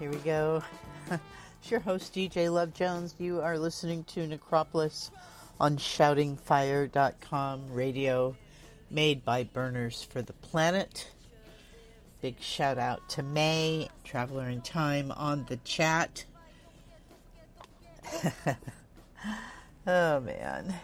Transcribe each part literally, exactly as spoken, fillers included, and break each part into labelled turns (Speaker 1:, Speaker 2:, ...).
Speaker 1: Here we go. It's your host, D J Love Jones. You are listening to Necropolis on shouting fire dot com radio, made by Burners for the Planet. Big shout out to May, Traveler in Time, on the chat. Oh, man.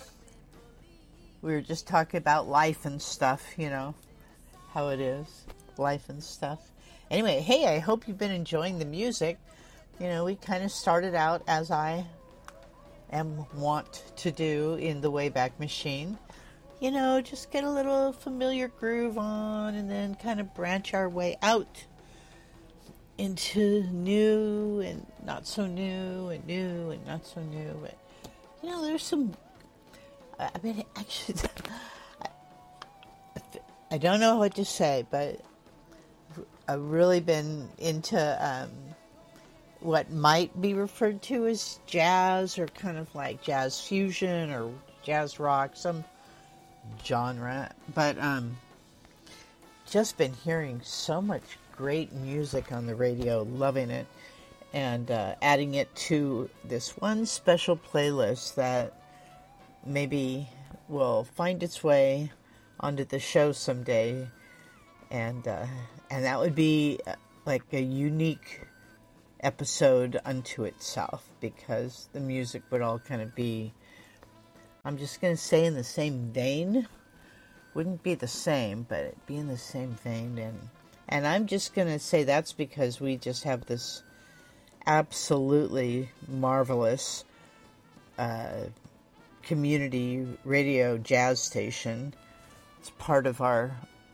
Speaker 1: We were just talking about life and stuff, you know, how it is, life and stuff. Anyway, hey, I hope you've been enjoying the music. You know, we kind of started out as I am wont to do in the Wayback Machine. You know, just get a little familiar groove on and then kind of branch our way out into new and not so new and new and not so new. But, you know, there's some, I mean, actually, I, I don't know what to say, but I've really been into um, what might be referred to as jazz, or kind of like jazz fusion or jazz rock, some genre. But um, just been hearing so much great music on the radio, loving it, and uh, adding it to this one special playlist that maybe will find its way onto the show someday. And uh, and that would be uh, like a unique episode unto itself, because the music would all kind of be, I'm just going to say, in the same vein. Wouldn't be the same, but it'd be in the same vein. And, and I'm just going to say that's because we just have this absolutely marvelous uh, community radio jazz station. It's part of our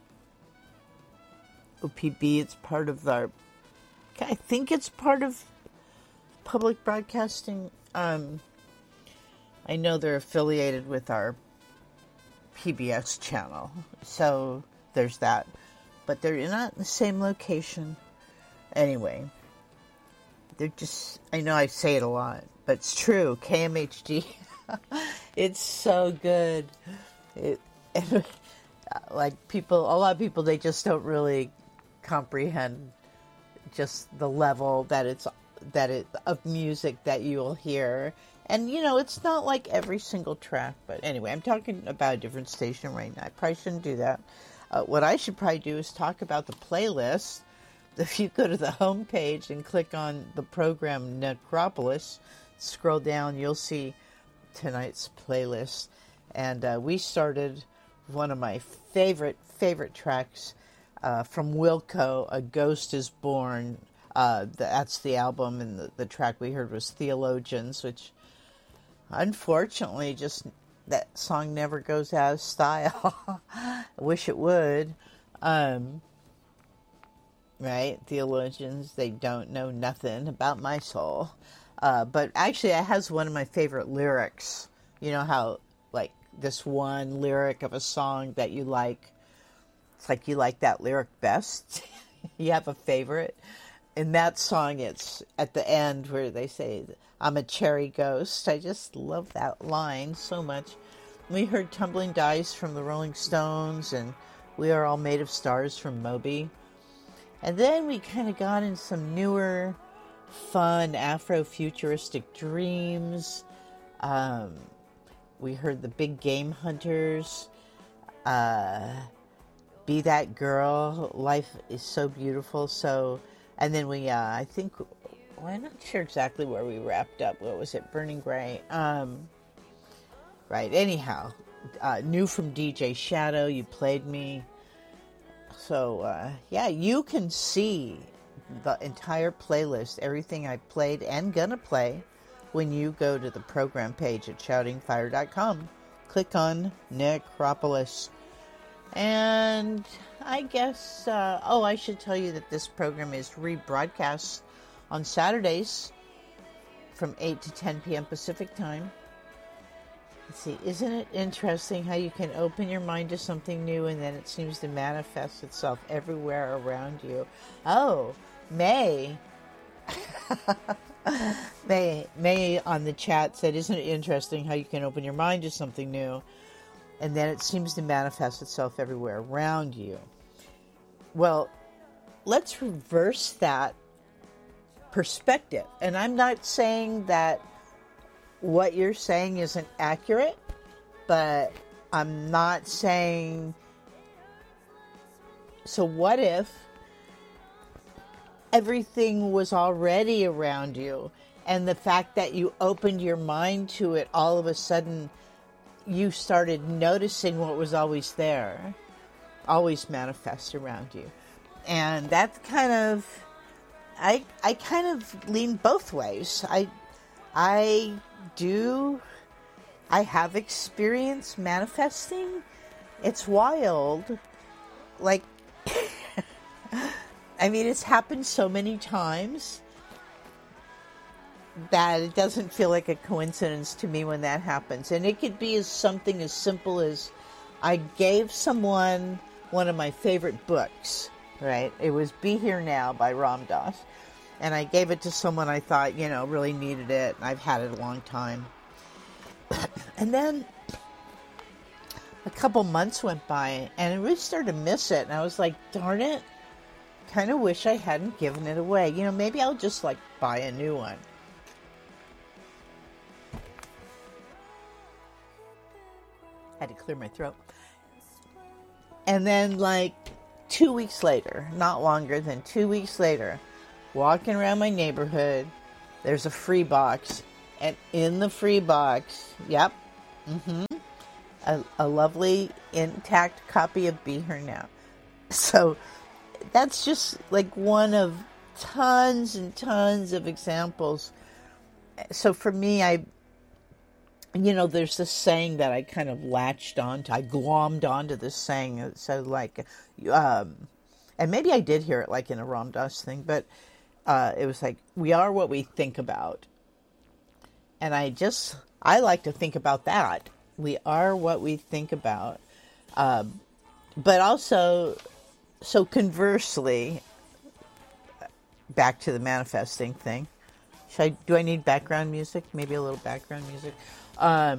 Speaker 1: O P B, it's part of our, I think it's part of public broadcasting. Um, I know they're affiliated with our P B S channel, so there's that. But they're not in the same location. Anyway, they're just, I know I say it a lot, but it's true. K M H D, it's so good. It, it, like people, a lot of people, they just don't really comprehend just the level that it's that it of music that you will hear. And you know, it's not like every single track, but anyway, I'm talking about a different station right now. I probably shouldn't do that. Uh, what I should probably do is talk about the playlist. If you go to the home page and click on the program Necropolis, scroll down, you'll see tonight's playlist. And uh, we started one of my favorite favorite tracks Uh, from Wilco, A Ghost is Born. Uh, that's the album, and the, the track we heard was Theologians, which unfortunately just, that song never goes out of style. I wish it would. Um, right? Theologians, they don't know nothing about my soul. Uh, but actually, it has one of my favorite lyrics. You know how, like, this one lyric of a song that you like, it's like you like that lyric best. You have a favorite. In that song, it's at the end where they say, I'm a cherry ghost. I just love that line so much. We heard Tumbling Dice from the Rolling Stones, and We Are All Made of Stars from Moby. And then we kind of got in some newer, fun, Afro-futuristic dreams. Um, we heard the Big Game Hunters. Uh... Be That Girl, Life is So Beautiful. So, and then we, uh, I think, well, I'm not sure exactly where we wrapped up. What was it? Burning Gray. Um, right. Anyhow, uh, new from D J Shadow, You Played Me. So, uh, yeah, you can see the entire playlist, everything I played and gonna play, when you go to the program page at shouting fire dot com. Click on Necropolis. And I guess, uh, oh, I should tell you that this program is rebroadcast on Saturdays from eight to ten p.m. Pacific time. Let's see, isn't it interesting how you can open your mind to something new and then it seems to manifest itself everywhere around you? Oh, May. May, May on the chat said, isn't it interesting how you can open your mind to something new and then it seems to manifest itself everywhere around you? Well, let's reverse that perspective. And I'm not saying that what you're saying isn't accurate, but I'm not saying, so what if everything was already around you, and the fact that you opened your mind to it, all of a sudden you started noticing what was always there, always manifest around you. And that's kind of, I I kind of lean both ways. I I do, I have experience manifesting. It's wild. Like, I mean, it's happened so many times that it doesn't feel like a coincidence to me when that happens. And it could be as something as simple as I gave someone one of my favorite books, right? It was Be Here Now by Ram Dass. And I gave it to someone I thought, you know, really needed it. I've had it a long time. And then a couple months went by and I really started to miss it. And I was like, darn it. Kind of wish I hadn't given it away. You know, maybe I'll just like buy a new one. Had to clear my throat. And then like two weeks later, not longer than two weeks later, walking around my neighborhood, there's a free box. And in the free box, yep, mm-hmm, a, a lovely intact copy of Be Here Now. So that's just like one of tons and tons of examples. So for me, I, you know, there's this saying that I kind of latched onto. I glommed onto this saying. It said like, um, and maybe I did hear it like in a Ram Dass thing, but uh, it was like, we are what we think about. And I just, I like to think about that. We are what we think about. Um, but also, so conversely, back to the manifesting thing. Should I, do I need background music? Maybe a little background music. Um,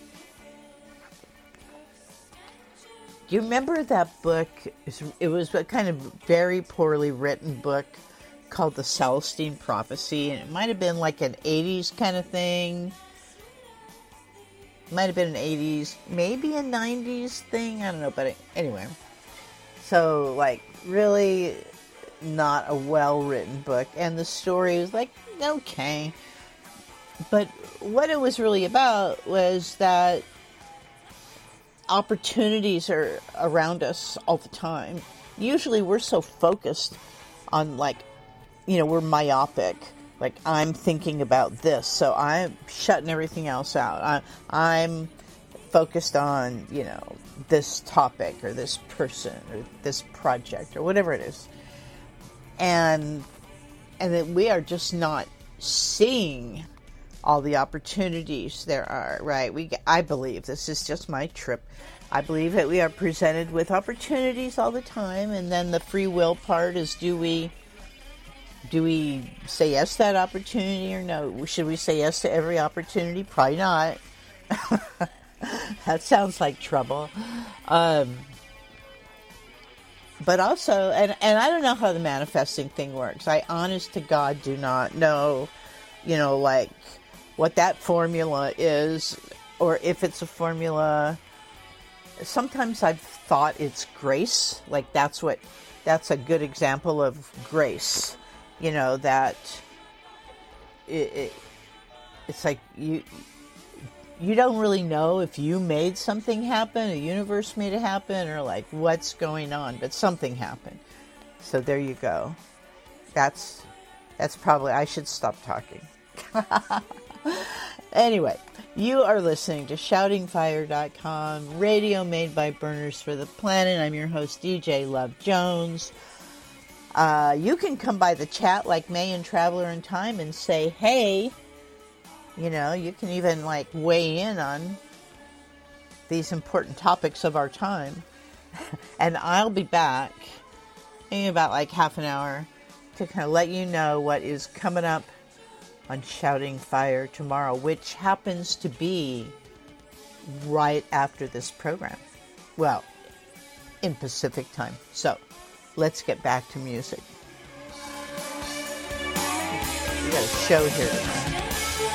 Speaker 1: do you remember that book? It was a kind of very poorly written book called The Celestine Prophecy. And it might have been like an eighties kind of thing. It might have been an eighties, maybe a nineties thing. I don't know. But anyway. So, like, really not a well-written book. And the story was like, okay. But what it was really about was that opportunities are around us all the time. Usually we're so focused on, like, you know, we're myopic. Like, I'm thinking about this, so I'm shutting everything else out. I, I'm focused on, you know, this topic or this person or this project or whatever it is. And and that we are just not seeing all the opportunities there are, right? We, I believe, this is just my trip, I believe that we are presented with opportunities all the time, and then the free will part is, do we do we say yes to that opportunity or no? Should we say yes to every opportunity? Probably not. That sounds like trouble. Um, but also, and, and I don't know how the manifesting thing works. I, honest to God, do not know, you know, like, what that formula is, or if it's a formula. Sometimes I've thought it's grace. Like, that's what, that's a good example of grace. You know, that it, it it's like you you don't really know if you made something happen, the universe made it happen, or like what's going on, but something happened. So there you go. That's that's probably, I should stop talking. Anyway, you are listening to shouting fire dot com, radio made by burners for the planet. I'm your host, D J Love Jones. Uh, you can come by the chat like May and Traveler in Time and say, hey, you know, you can even like weigh in on these important topics of our time. And I'll be back in about like half an hour to kind of let you know what is coming up on Shouting Fire tomorrow, which happens to be right after this program. Well, in Pacific time. So, let's get back to music. We got a show here tonight.